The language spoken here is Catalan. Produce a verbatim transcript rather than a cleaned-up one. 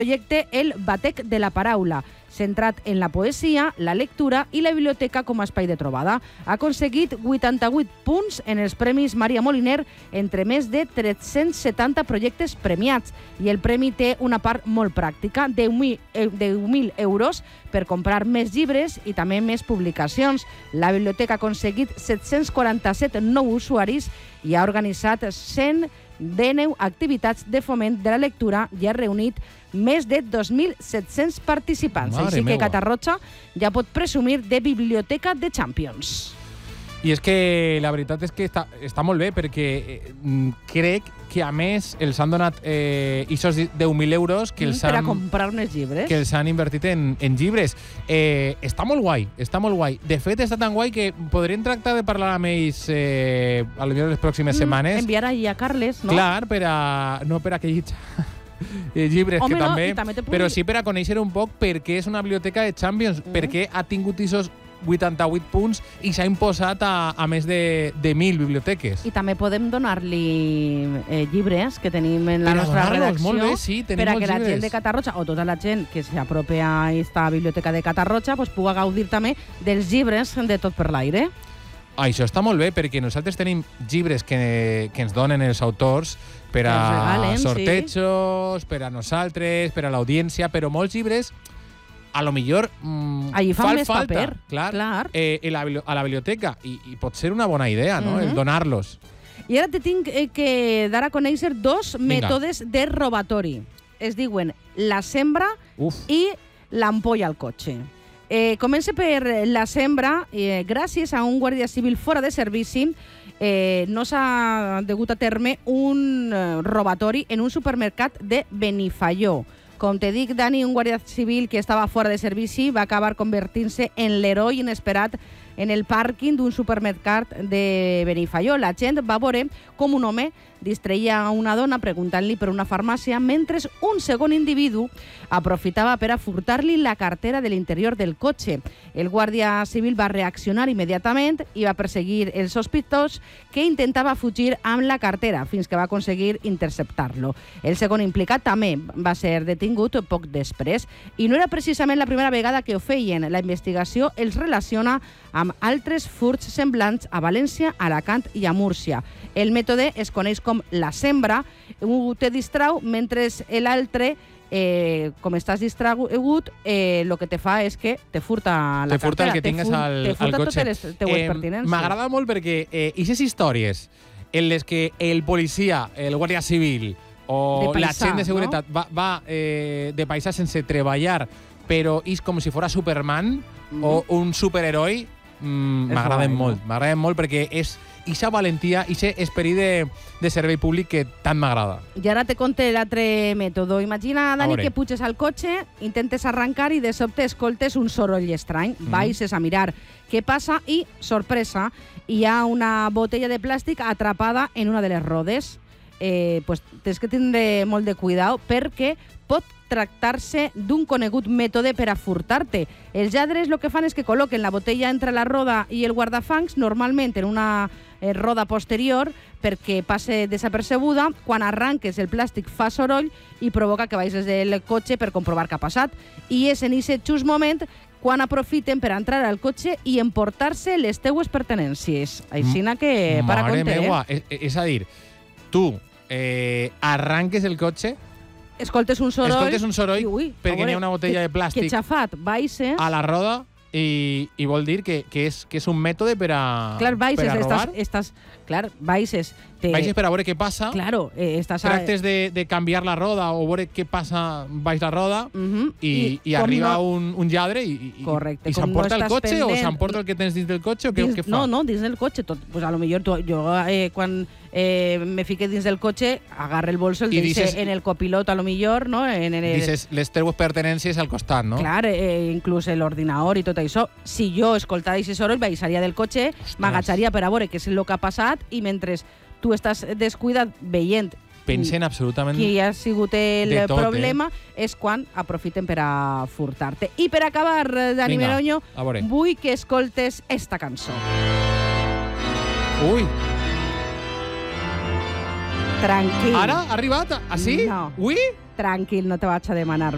projecte El Batec de la Paraula, centrat en la poesia, la lectura i la biblioteca com a espai de trobada. Ha aconseguit vuitanta-vuit punts en els Premis Maria Moliner entre més de tres-cents setanta projectes premiats i el premi té una part molt pràctica, deu mil euros per comprar més llibres i també més publicacions. La biblioteca ha aconseguit set-cents quaranta-set nous usuaris i ha organitzat cent dinou activitats de foment de la lectura i ha reunit més de dos mil set-cents participants. Mare Així meua. que Catarroja ja pot presumir de biblioteca de Champions. I és que la veritat és que està, està molt bé perquè eh, crec que a més els han donat eh, aquests deu mil euros que els per a han, comprar més llibres. que els han invertit en, en llibres. Eh, està molt guai, està molt guai. De fet, està tan guai que podríem tractar de parlar amb ells eh, a lo millor les pròximes Mm, setmanes. enviar ahir a Carles, no? Clar, per a, no per a que llegeixi llibres, Home, que no, també, i també te pugui- però sí per a conèixer un poc per què és una biblioteca de Champions, Mm. per què ha tingut aquests vuitanta-vuit punts i s'ha imposat a, a més de, de mil biblioteques. I també podem donar-li eh, llibres que tenim en la Per a nostra donar-los, redacció molt bé, sí, tenim per a molts que la gent llibres. de Catarroja o tota la gent que s'apropi a aquesta biblioteca de Catarroja pues, pugui gaudir també dels llibres de tot per l'aire. Això està molt bé perquè nosaltres tenim llibres que, que ens donen els autors per a Que ens regalen, sí. sortejos, per a nosaltres, per a l'audiència, però molts llibres a lo millor mm, Allí fan fa més falta, paper, clar, clar. Eh, a, la, bibli- a la biblioteca i, i pot ser una bona idea, no? Mhm. El donar-los. I ara te tinc eh, que dar a conèixer dos Vinga. mètodes de robatori. Es diuen la sembra Uf. i l'ampolla al cotxe. Eh, comença per la sembra. Eh, gràcies a un guàrdia civil fora de servici eh, no s'ha degut a terme un eh, robatori en un supermercat de Benifaió. Com te dic, Dani, un guàrdia civil que estava fora de servici va acabar convertint-se en l'heroi inesperat en el pàrquing d'un supermercat de Benifaió. La gent va veure com un home distreia una dona preguntant-li per una farmàcia mentre un segon individu aprofitava per a furtar-li la cartera de l'interior del cotxe. El guàrdia civil va reaccionar immediatament i va perseguir el sospitós que intentava fugir amb la cartera fins que va aconseguir interceptar-lo. El segon implicat també va ser detingut poc després i no era precisament la primera vegada que ho feien. La investigació els relaciona amb altres furts semblants a València, Alacant i a Múrcia. El mètode es coneix com la sembra. Un te distrau mentre l'altre, eh, com estàs distragut, eh, lo que te fa és que te furta la Te furta cartera. el que tingues fu- al, te al furta cotxe. totes les teues pertinences. M'agrada molt perquè eh, aquestes històries en les que el policia, el guàrdia civil o De la paisà, gent de seguretat va, va eh, de paisà sense treballar, però és com si fos Superman Mm. o un superheroi, mm, És m'agraden guai, no? molt. M'agraden molt perquè és ixa valentia, ixe esperit de, de servei públic que tant m'agrada. I ara te conté l'altre mètode. Imagina, Dani, veure. que puges al cotxe, intentes arrencar i de sobte escoltes un soroll estrany. Mhm. Baixes a mirar què passa i, sorpresa, hi ha una botella de plàstic atrapada en una de les rodes. Eh, pues, tens que tindre molt de cuidado perquè pot tractar-se d'un conegut mètode per a furtar-te. Els lladres el que fan és que col·loquen la botella entre la roda i el guardafangs, normalment en una eh, roda posterior, perquè passe desapercebuda. Quan arranques el plàstic fa soroll i provoca que baixes del cotxe per comprovar què ha passat. I és en aquest just moment quan aprofiten per entrar al cotxe i emportar-se les teues pertenències. Aixina que para Mare compte, meua, eh? és, és a dir, tu eh, arranques el cotxe, Escoltes un soroll... escoltes un soroll i, ui, perquè a veure, n'hi ha una botella que, de plàstic Que xafat, baixes... a la roda i, i vol dir que, que, és, que és un mètode per a, Clar, baixes, per a robar. estàs, estàs... Clar, baixes... Te, Baixes per a veure què passa, Claro, eh, estàs... a- tractes de, de canviar la roda o veure què passa baix la roda Mhm. i, i, com arriba no- un, un lladre i, i, Correcte, i com s'emporta no el estàs cotxe o pendent- s'emporta el que tens dins del cotxe o què, Dins, què fa? no, no, dins del cotxe. Tot, pues a lo millor tu, jo eh, quan eh, me fique dins del cotxe agarre el bolso, el I deixe dices- en el copilot a lo millor, no? En, en el, Dices, les teues pertenències al costat, no? Clar, eh, inclús l'ordinador i tot això. Si jo escoltara aquest soroll, baixaria del cotxe, m'agatxaria per a veure què és el que ha passat i mentre tu estàs descuidat veient Pensen absolutament... qui ha sigut el de tot, problema, és quan aprofiten per a furtar-te. I per acabar, eh, Dani Vinga, Meroño, a veure. vull que escoltes esta cançó. Ui, Tranquil. ara ha arribat? Ah, sí? No. Ui? Tranquil, no te vaig a demanar